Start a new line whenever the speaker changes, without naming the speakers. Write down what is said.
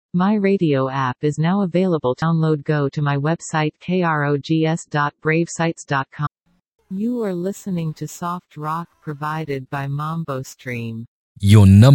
My radio app is now available. Download. Go to my website krogs.bravesites.com. You are listening to soft rock provided by Mambo Stream.
Your number